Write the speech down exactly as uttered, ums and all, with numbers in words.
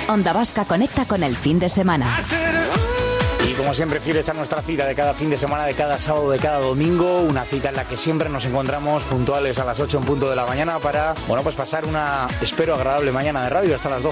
Onda Vasca conecta con el fin de semana. Y como siempre, fieles a nuestra cita de cada fin de semana, de cada sábado, de cada domingo, una cita en la que siempre nos encontramos puntuales a las ocho en punto de la mañana para, bueno, pues pasar una, espero, agradable mañana de radio hasta las doce.